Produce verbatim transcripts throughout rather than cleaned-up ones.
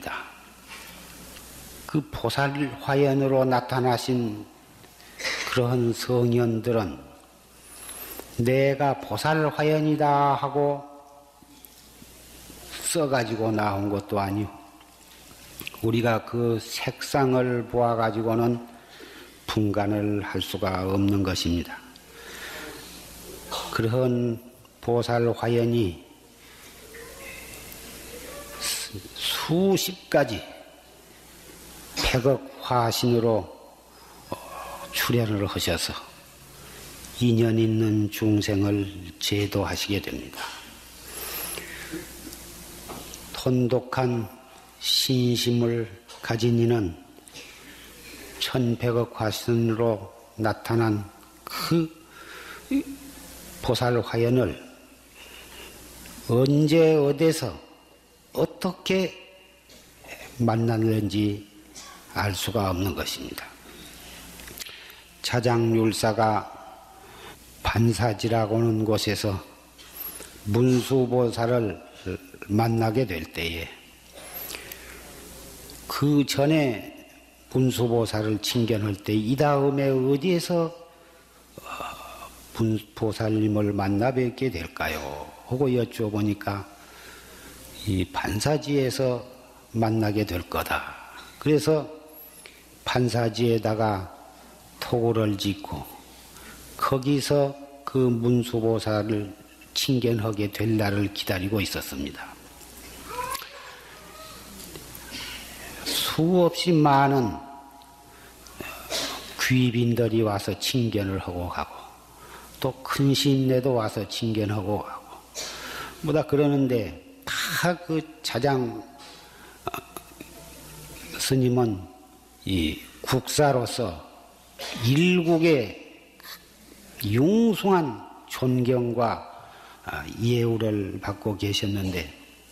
것입니다. 그 보살화연으로 나타나신 그런 성현들은 내가 보살화연이다 하고 써가지고 나온 것도 아니오. 우리가 그 색상을 보아가지고는 분간을 할 수가 없는 것입니다. 그런 보살화연이 수십 가지 백억 화신으로 출현을 하셔서 인연 있는 중생을 제도하시게 됩니다. 돈독한 신심을 가진 이는 천백억 화신으로 나타난 그 보살화연을 언제 어디서 어떻게 만났는지 알 수가 없는 것입니다. 자장율사가 반사지라고 하는 곳에서 문수보살을 만나게 될 때에 그 전에 문수보살을 칭견할 때 이 다음에 어디에서 보살님을 만나 뵙게 될까요? 하고 여쭤보니까 이 반사지에서 만나게 될 거다. 그래서 반사지에다가 토구를 짓고 거기서 그 문수보살을 칭견하게 될 날을 기다리고 있었습니다. 수없이 많은 귀빈들이 와서 칭견을 하고 가고 또 큰 스님네도 와서 칭견하고 가고 뭐다 그러는데 다 그 자장 스님은 이 국사로서 일국의 융숭한 존경과 예우를 받고 계셨는데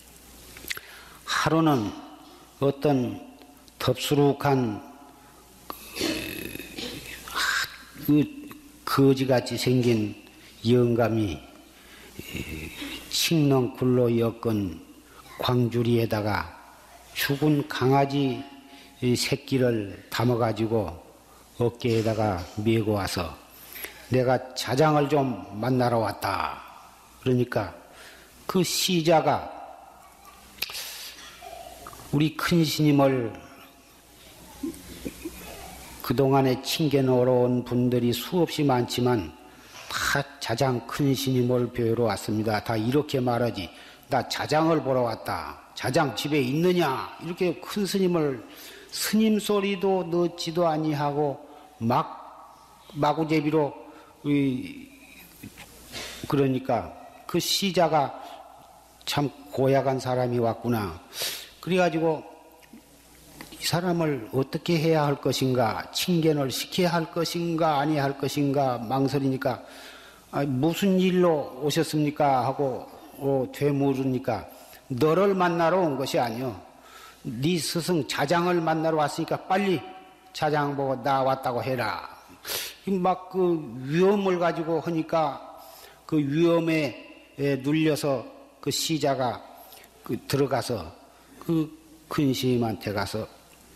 하루는 어떤 덥수룩한 그 거지같이 생긴 영감이 칡렁굴로 엮은 광주리에다가 죽은 강아지 새끼를 담아가지고 어깨에다가 메고 와서 내가 자장을 좀 만나러 왔다. 그러니까 그 시자가 우리 큰 스님을 그동안에 칭견하러 온 분들이 수없이 많지만 다 자장 큰 스님을 뵈러 왔습니다. 다 이렇게 말하지. 나 자장을 보러 왔다. 자장 집에 있느냐? 이렇게 큰 스님을 스님 소리도 넣지도 아니하고 막 마구제비로 그러니까 그 시자가 참 고약한 사람이 왔구나. 그래가지고 이 사람을 어떻게 해야 할 것인가, 칭견을 시켜야 할 것인가 아니야 할 것인가 망설이니까 아, 무슨 일로 오셨습니까 하고 어, 되물으니까 너를 만나러 온 것이 아니오. 네 스승 자장을 만나러 왔으니까 빨리 자장 보고 나 왔다고 해라. 막 그 위험을 가지고 하니까 그 위험에 눌려서 그 시자가 그 들어가서 그 큰 스님한테 가서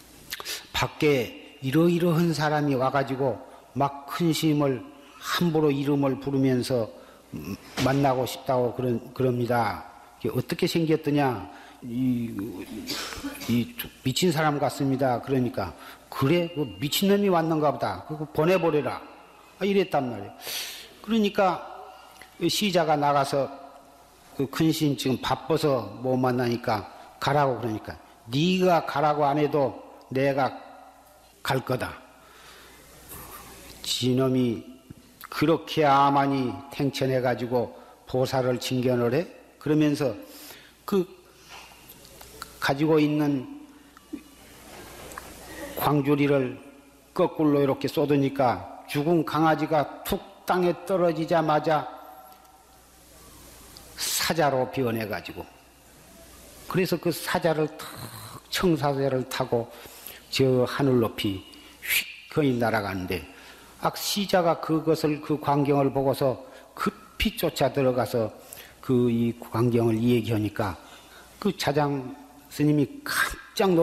밖에 이러이러한 사람이 와가지고 막 큰 스님을 함부로 이름을 부르면서 만나고 싶다고 그런, 그럽니다. 어떻게 생겼더냐? 이, 이 미친 사람 같습니다. 그러니까 그래? 그 미친놈이 왔는가 보다. 그거 보내버려라. 아, 이랬단 말이에요. 그러니까 시자가 나가서 그 큰 스님 지금 바빠서 못 만나니까 가라고 그러니까 네가 가라고 안 해도 내가 갈 거다. 지놈이 그렇게 아만이 탱천해가지고 보살을 칭견을 해? 그러면서 그 가지고 있는 광주리를 거꾸로 이렇게 쏟으니까 죽은 강아지가 툭 땅에 떨어지자마자 사자로 변해가지고 그래서 그 사자를 탁 청사자를 타고 저 하늘 높이 휙 날아가는데 악 시자가 그것을 그 광경을 보고서 급히 쫓아 들어가서 그 이 광경을 얘기하니까 그 자장 스님이